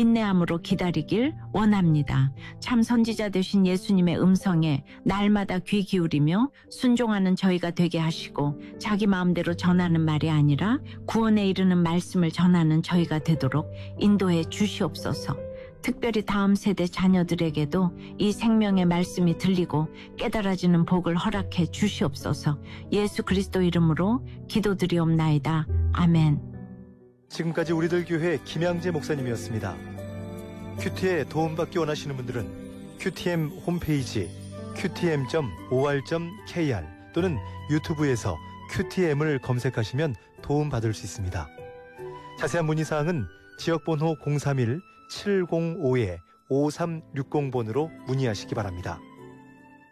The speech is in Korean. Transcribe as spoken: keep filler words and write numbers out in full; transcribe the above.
인내함으로 기다리길 원합니다. 참 선지자 되신 예수님의 음성에 날마다 귀 기울이며 순종하는 저희가 되게 하시고 자기 마음대로 전하는 말이 아니라 구원에 이르는 말씀을 전하는 저희가 되도록 인도해 주시옵소서. 특별히 다음 세대 자녀들에게도 이 생명의 말씀이 들리고 깨달아지는 복을 허락해 주시옵소서. 예수 그리스도 이름으로 기도드리옵나이다. 아멘. 지금까지 우리들 교회 김양재 목사님이었습니다. 큐티에 도움받기 원하시는 분들은 큐티엠 홈페이지 큐티엠 닷 오알 닷 케이알 또는 유튜브에서 큐티엠을 검색하시면 도움받을 수 있습니다. 자세한 문의사항은 지역번호 공삼일 칠공오 오삼육공 번으로 문의하시기 바랍니다.